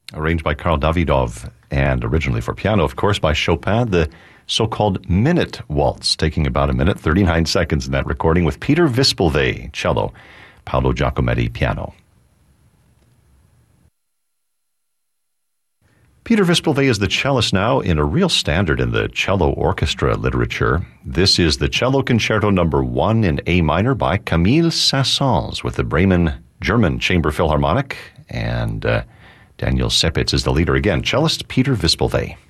arranged by Karl Davidov, and originally for piano, of course, by Chopin, the so-called Minute Waltz, taking about a minute, 39 seconds in that recording, with Peter Vispilve, cello, Paolo Giacometti, piano. Peter Vispilve is the cellist now in a real standard in the cello orchestra literature. This is the Cello Concerto No. 1 in A minor by Camille Saint-Saëns with the Bremen German Chamber Philharmonic, and Daniel Sepitz is the leader again, cellist Peter Vispilve.